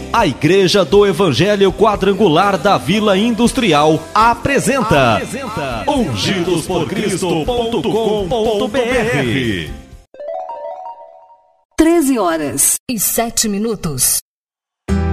A Igreja do Evangelho Quadrangular da Vila Industrial apresenta ungidosporcristo.com.br. 13h07.